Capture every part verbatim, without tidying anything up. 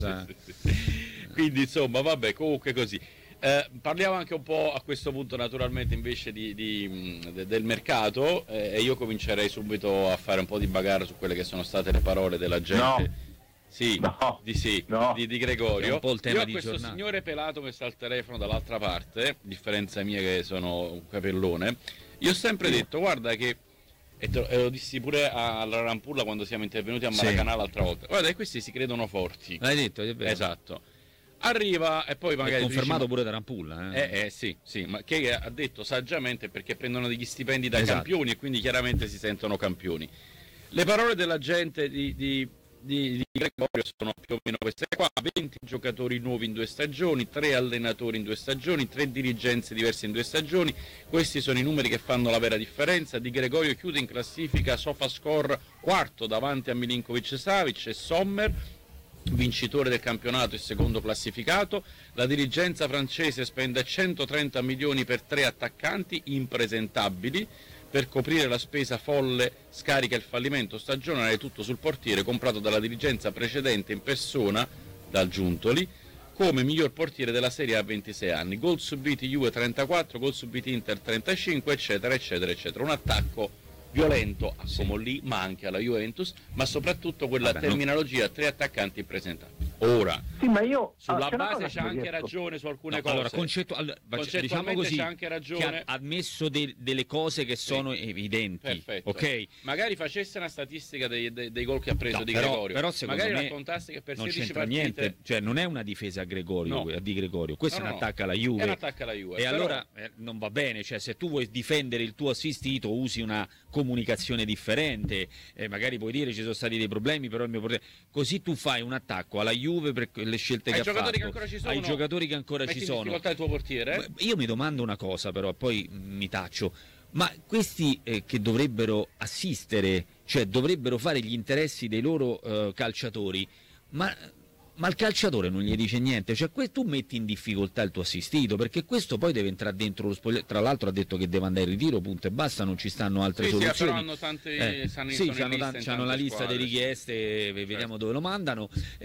sì, sì. Quindi insomma vabbè, comunque così. Eh, parliamo anche un po' a questo punto naturalmente invece di, di, de, del mercato eh, e io comincerei subito a fare un po' di bagarre su quelle che sono state le parole della gente. No. Sì, no, di sì, no. di, di Gregorio. È un po' il tema io ho di questo giornata. Signore pelato che sta al telefono dall'altra parte, differenza mia che sono un capellone, io ho sempre sì. detto guarda che, e, te, e lo dissi pure alla Rampulla quando siamo intervenuti a Maracanã sì. l'altra volta, guarda che questi si credono forti. L'hai detto, è vero. Esatto. Arriva e poi magari è confermato dici, pure da Rampulla eh? Eh, eh sì, sì, ma che ha detto saggiamente perché prendono degli stipendi da esatto. campioni e quindi chiaramente si sentono campioni. Le parole della gente di, di, di, di Gregorio sono più o meno queste qua: venti giocatori nuovi in due stagioni, tre allenatori in due stagioni, tre dirigenze diverse in due stagioni, questi sono i numeri che fanno la vera differenza. Di Gregorio chiude in classifica SofaScore quarto davanti a Milinkovic Savic e Sommer, vincitore del campionato e secondo classificato. La dirigenza francese spende centotrenta milioni per tre attaccanti impresentabili per coprire la spesa folle, scarica il fallimento stagionale, tutto sul portiere comprato dalla dirigenza precedente in persona dal Giuntoli come miglior portiere della Serie A a ventisei anni, gol subiti Juve trentaquattro, gol subiti Inter trentacinque, eccetera eccetera eccetera. Un attacco violento a Comolli, sì. ma anche alla Juventus, ma soprattutto quella Vabbè, terminologia non... tre attaccanti impresentabili. Ora, sì, ma io, sulla ah, base c'è anche riesco. ragione su alcune no, cose. Allora, concettu- allora, diciamo così, c'è anche ragione. Che ha ammesso de- delle cose che sì. sono evidenti. Perfetto. Okay? Magari facesse una statistica dei, dei, dei gol che ha preso no, di però, Gregorio. Però secondo Magari me raccontasse che per non sedici c'entra partite... niente, cioè non è una difesa a Gregorio, no. di Gregorio. Questo no, è no, un attacco alla Juve. È un attacco alla Juve. E però... allora eh, non va bene, cioè se tu vuoi difendere il tuo assistito usi una comunicazione differente, eh, magari puoi dire ci sono stati dei problemi, però il mio portiere, così tu fai un attacco alla Juve per le scelte Ai che ha fatto, che ancora ci sono, ai giocatori che ancora metti ci sono. in difficoltà il tuo portiere? Io mi domando una cosa però, poi mi taccio, ma questi eh, che dovrebbero assistere, cioè dovrebbero fare gli interessi dei loro eh, calciatori, ma... Ma il calciatore non gli dice niente, cioè que- tu metti in difficoltà il tuo assistito, perché questo poi deve entrare dentro lo spogliatoio. Tra l'altro ha detto che deve andare in ritiro, punto e basta, non ci stanno altre sì, soluzioni. Sì, però hanno tante, eh, stanno, sì, hanno lista, la lista squadre, di richieste, sì. vediamo certo. dove lo mandano,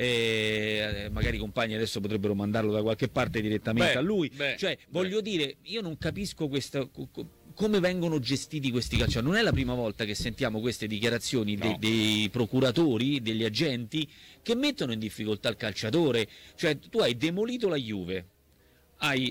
eh, magari i compagni adesso potrebbero mandarlo da qualche parte direttamente beh, a lui. Beh, cioè, beh. voglio dire, io non capisco questa... come vengono gestiti questi calciatori. Non è la prima volta che sentiamo queste dichiarazioni no. de- dei procuratori, degli agenti che mettono in difficoltà il calciatore. Cioè tu hai demolito la Juve, hai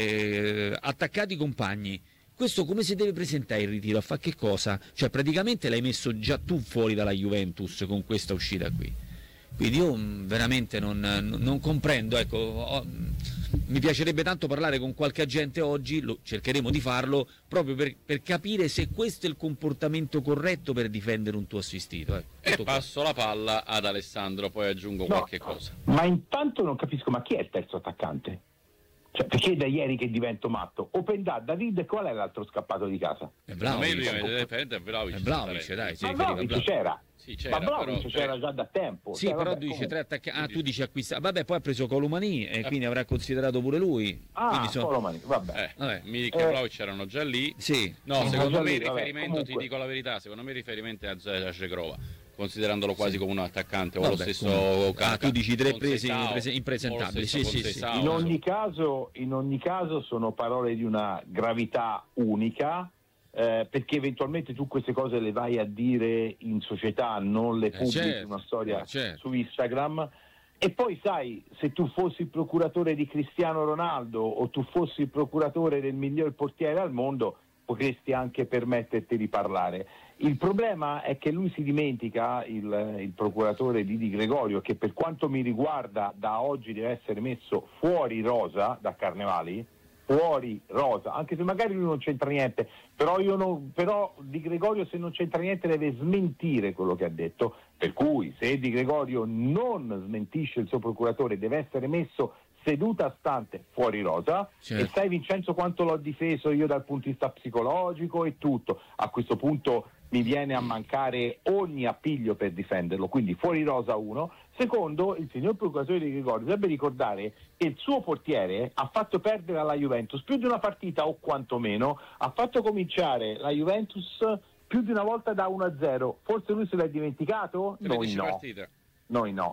eh, attaccato i compagni, questo come si deve presentare il ritiro? A fare che cosa? Cioè praticamente l'hai messo già tu fuori dalla Juventus con questa uscita qui. Quindi io veramente non, non comprendo, ecco, ho, mi piacerebbe tanto parlare con qualche agente oggi, lo, cercheremo di farlo, proprio per, per capire se questo è il comportamento corretto per difendere un tuo assistito. Eh. E passo la palla ad Alessandro, poi aggiungo no, qualche cosa. Ma intanto non capisco, ma chi è il terzo attaccante? Cioè, perché è da ieri che divento matto? Openda, David, e qual è l'altro scappato di casa? È Vlahovic, è Vlahovic, Vlahovic, dai, sì, ma Vlahovic c'era. Sì, c'era, ma Vlahovic però, c'era già da tempo. Sì, cioè, però vabbè, tu dici tre attaccanti. Ah, tu tu dici acquistare. Vabbè, poi ha preso Colomani e eh. quindi avrà considerato pure lui. Ah, so... Colomani, vabbè. Eh, vabbè. Milik e eh. Vlahovic erano già lì. Sì. No, sì, secondo me lì, il riferimento, vabbè, ti dico la verità, secondo me il riferimento è a Cegrova, considerandolo quasi sì. come un attaccante vabbè, o lo stesso comunque. Caca, ah, tu dici tre presi Seisao, impresentabili. Sì, sì, sì. In ogni caso, in ogni caso sono parole di una gravità unica. Eh, perché eventualmente tu queste cose le vai a dire in società, non le pubblichi eh certo, una storia eh certo. su Instagram. E poi sai, se tu fossi il procuratore di Cristiano Ronaldo o tu fossi il procuratore del miglior portiere al mondo, potresti anche permetterti di parlare. Il problema è che lui si dimentica, il, il procuratore di Di Gregorio, che per quanto mi riguarda da oggi deve essere messo fuori rosa da Carnevali, fuori rosa, anche se magari lui non c'entra niente, però io non, però Di Gregorio se non c'entra niente deve smentire quello che ha detto, per cui se Di Gregorio non smentisce il suo procuratore deve essere messo seduta stante fuori rosa. Certo. E sai Vincenzo quanto l'ho difeso io dal punto di vista psicologico e tutto, a questo punto mi viene a mancare ogni appiglio per difenderlo, quindi fuori rosa uno. Secondo, il signor procuratore Di Gregorio dovrebbe ricordare che il suo portiere ha fatto perdere alla Juventus più di una partita, o quantomeno ha fatto cominciare la Juventus più di una volta da uno a zero. Forse lui se l'è dimenticato? Noi no. partite. Noi no.